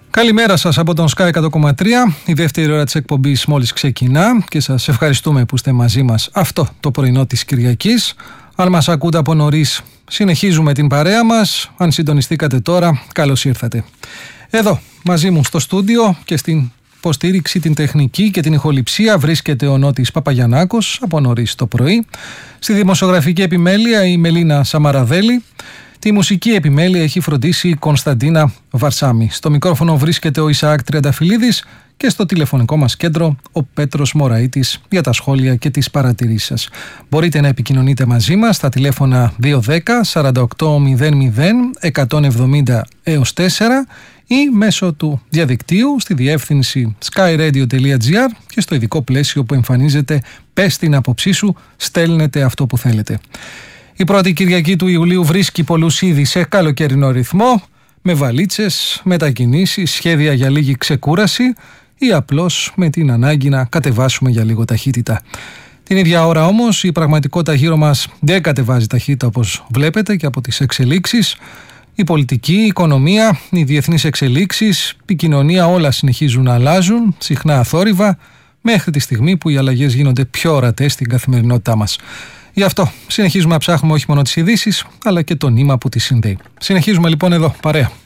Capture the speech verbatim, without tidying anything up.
Καλημέρα σας από τον Sky εκατό κόμμα τρία. Η δεύτερη ώρα της εκπομπής μόλις ξεκινά και σας ευχαριστούμε που είστε μαζί μας αυτό το πρωινό της Κυριακής. Αν μας ακούτε από νωρίς, συνεχίζουμε την παρέα μας. Αν συντονιστήκατε τώρα, καλώς ήρθατε. Εδώ, μαζί μου στο στούντιο και στην υποστήριξη, την τεχνική και την ηχοληψία βρίσκεται ο Νότης Παπαγιαννάκος από νωρίς το πρωί. Στη δημοσιογραφική επιμέλεια η Μελίνα Σαμαραδέλη. Τη μουσική επιμέλεια έχει φροντίσει η Κωνσταντίνα Βαρσάμι. Στο μικρόφωνο βρίσκεται ο Ισαάκ Τριανταφυλλίδης και στο τηλεφωνικό μας κέντρο ο Πέτρος Μωραΐτης για τα σχόλια και τις παρατηρήσεις σας. Μπορείτε να επικοινωνείτε μαζί μας στα τηλέφωνα δύο ένα μηδέν σαράντα οκτώ μηδέν μηδέν εκατόν εβδομήντα έως τέσσερα ή μέσω του διαδικτύου στη διεύθυνση skyradio τελεία gr και στο ειδικό πλαίσιο που εμφανίζεται «Πες την άποψή σου, στέλνετε αυτό που θέλετε». Η πρώτη Κυριακή του Ιουλίου βρίσκει πολλούς ήδη σε καλοκαιρινό ρυθμό, με βαλίτσες, μετακινήσεις, σχέδια για λίγη ξεκούραση ή απλώς με την ανάγκη να κατεβάσουμε για λίγο ταχύτητα. Την ίδια ώρα όμως η πραγματικότητα γύρω μας δεν κατεβάζει ταχύτητα όπως βλέπετε και από τις εξελίξεις. Η πολιτική, η οικονομία, οι διεθνείς εξελίξεις, η κοινωνία όλα συνεχίζουν να αλλάζουν, συχνά αθόρυβα, μέχρι τη στιγμή που οι αλλαγές γίνονται πιο ορατές στην καθημερινότητά μας. Γι' αυτό συνεχίζουμε να ψάχνουμε όχι μόνο τις ειδήσεις, αλλά και το νήμα που τις συνδέει. Συνεχίζουμε λοιπόν εδώ, παρέα.